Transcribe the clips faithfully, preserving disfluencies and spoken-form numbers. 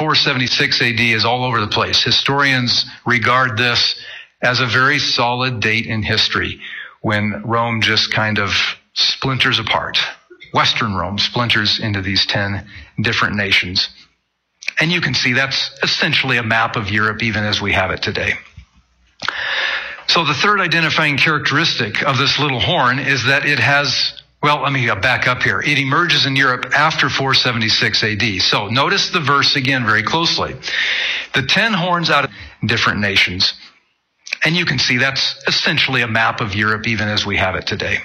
four seventy-six A D is all over the place. Historians regard this as a very solid date in history when Rome just kind of splinters apart. Western Rome splinters into these ten different nations. And you can see that's essentially a map of Europe even as we have it today. So the third identifying characteristic of this little horn is that it has, well, let me back up here. It emerges in Europe after four seventy-six A D. So notice the verse again very closely. The ten horns out of different nations. And you can see that's essentially a map of Europe even as we have it today.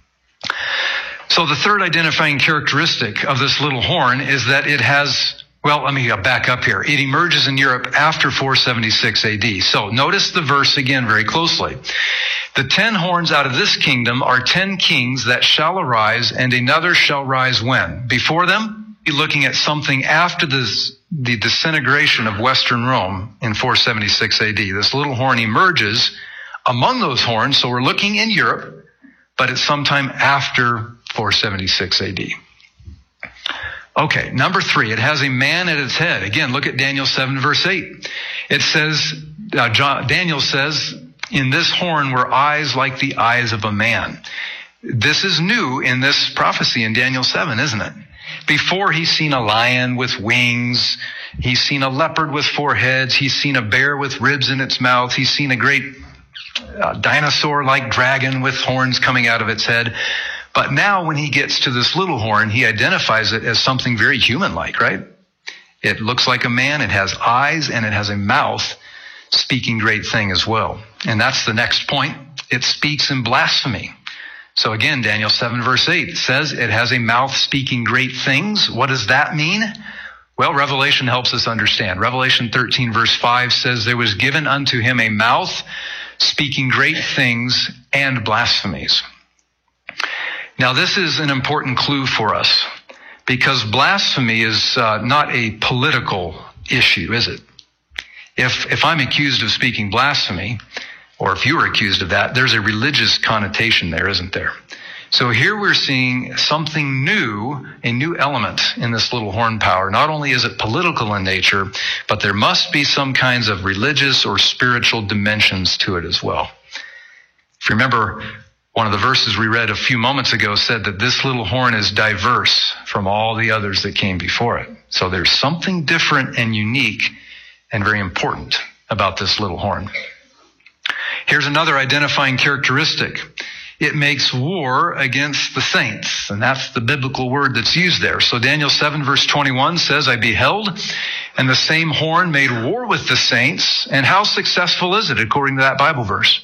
So the third identifying characteristic of this little horn is that it has, well, let me back up here. It emerges in Europe after four seventy-six A D. So notice the verse again very closely. The ten horns out of this kingdom are ten kings that shall arise, and another shall rise when? Before them? You're looking at something after this, the disintegration of Western Rome in four seventy-six A D. This little horn emerges among those horns, so we're looking in Europe, but it's sometime after four seventy-six A D. Okay, number three, it has a man at its head. Again, look at Daniel seven, verse eight. It says, uh, John, Daniel says, in this horn were eyes like the eyes of a man. This is new in this prophecy in Daniel seven, isn't it? Before he's seen a lion with wings. He's seen a leopard with four heads. He's seen a bear with ribs in its mouth. He's seen a great uh, dinosaur-like dragon with horns coming out of its head. But now when he gets to this little horn, he identifies it as something very human-like, right? It looks like a man, it has eyes, and it has a mouth speaking great thing as well. And that's the next point. It speaks in blasphemy. So again, Daniel seven, verse eight says it has a mouth speaking great things. What does that mean? Well, Revelation helps us understand. Revelation thirteen, verse five says there was given unto him a mouth speaking great things and blasphemies. Now, this is an important clue for us because blasphemy is uh, not a political issue, is it? If if I'm accused of speaking blasphemy, or if you were accused of that, there's a religious connotation there, isn't there? So here we're seeing something new, a new element in this little horn power. Not only is it political in nature, but there must be some kinds of religious or spiritual dimensions to it as well. If you remember, one of the verses we read a few moments ago said that this little horn is diverse from all the others that came before it. So there's something different and unique and very important about this little horn. Here's another identifying characteristic. It makes war against the saints, and that's the biblical word that's used there. So Daniel seven, verse twenty-one says, I beheld, and the same horn made war with the saints. And how successful is it according to that Bible verse?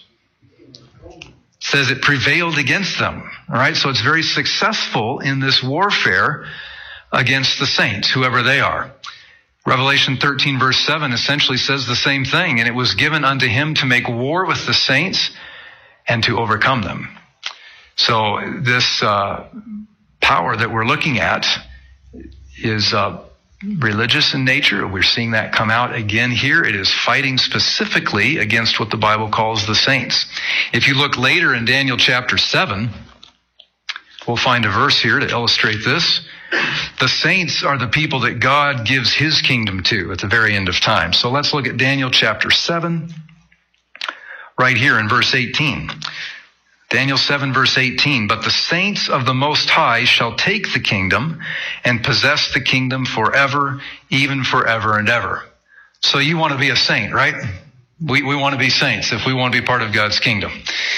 Says it prevailed against them. All right, so it's very successful in this warfare against the saints, whoever they are. Revelation thirteen, verse seven essentially says the same thing. And it was given unto him to make war with the saints and to overcome them. So this uh, power that we're looking at is uh, religious in nature. We're seeing that come out again here. It is fighting specifically against what the Bible calls the saints. If you look later in Daniel chapter seven, we'll find a verse here to illustrate this. The saints are the people that God gives his kingdom to at the very end of time. So let's look at Daniel chapter seven, right here in verse eighteen. Daniel seven, verse eighteen, but the saints of the Most High shall take the kingdom and possess the kingdom forever, even forever and ever. So you want to be a saint, right? We, we want to be saints if we want to be part of God's kingdom.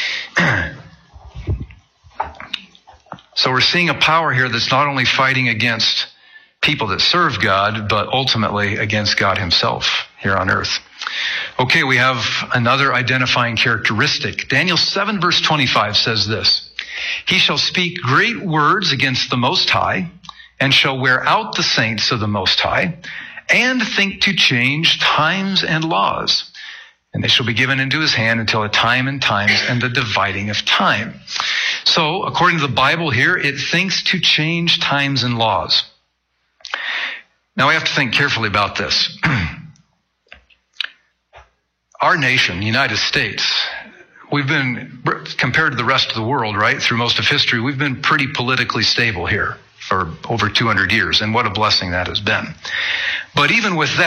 So we're seeing a power here that's not only fighting against people that serve God, but ultimately against God himself here on earth. Okay, we have another identifying characteristic. Daniel seven, verse twenty-five says this, he shall speak great words against the Most High, and shall wear out the saints of the Most High, and think to change times and laws. And they shall be given into his hand until a time and times and the dividing of time. So, according to the Bible here, it thinks to change times and laws. Now, we have to think carefully about this. Our nation, the United States, we've been, compared to the rest of the world, right, through most of history, we've been pretty politically stable here for over two hundred years, and what a blessing that has been. But even with that,